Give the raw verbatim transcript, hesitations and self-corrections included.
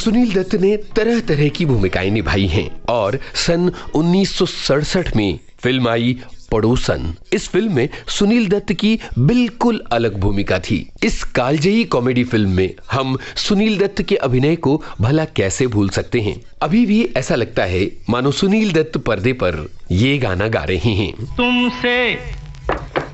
सुनील दत्त ने तरह तरह की भूमिकाएं निभाई हैं और सन उन्नीस सौ सड़सठ में फिल्म आई पड़ोसन। इस फिल्म में सुनील दत्त की बिल्कुल अलग भूमिका थी। इस कालजयी कॉमेडी फिल्म में हम सुनील दत्त के अभिनय को भला कैसे भूल सकते हैं। अभी भी ऐसा लगता है मानो सुनील दत्त पर्दे पर ये गाना गा रहे हैं। तुमसे